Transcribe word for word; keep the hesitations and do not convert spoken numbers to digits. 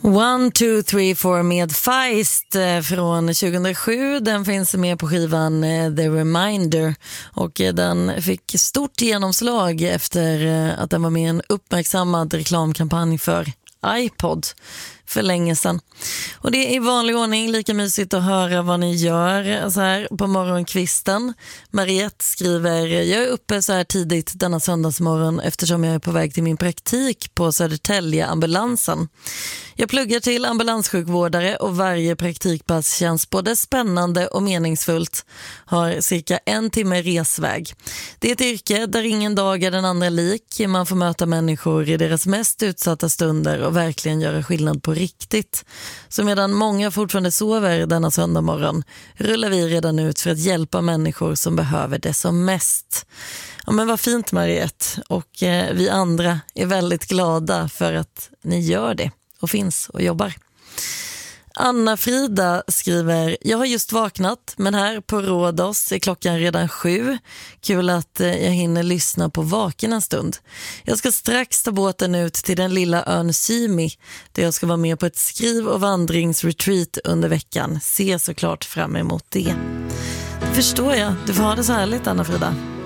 One, two, three, four med Feist från tjugohundrasju. Den finns med på skivan The Reminder och den fick stort genomslag efter att den var med i en uppmärksammad reklamkampanj för iPod för länge sedan. Och det är i vanlig ordning lika mysigt att höra vad ni gör så här på morgonkvisten. Mariette skriver: jag är uppe så här tidigt denna söndagsmorgon eftersom jag är på väg till min praktik på Södertälje ambulansen. Jag pluggar till ambulanssjukvårdare och varje praktikpass känns både spännande och meningsfullt. Har cirka en timme resväg. Det är ett yrke där ingen dag är den andra lik. Man får möta människor i deras mest utsatta stunder och verkligen göra skillnad på riktigt. Så medan många fortfarande sover denna söndag morgon rullar vi redan ut för att hjälpa människor som behöver det som mest. Ja, men vad fint, Mariette. Och eh, vi andra är väldigt glada för att ni gör det och finns och jobbar. Anna-Frida skriver: jag har just vaknat, men här på Rhodos är klockan redan sju. Kul att jag hinner lyssna på vaken en stund. Jag ska strax ta båten ut till den lilla ön Symi, där jag ska vara med på ett skriv- och vandringsretreat under veckan. Se såklart fram emot det. Det förstår jag. Du får ha det så härligt, Anna-Frida.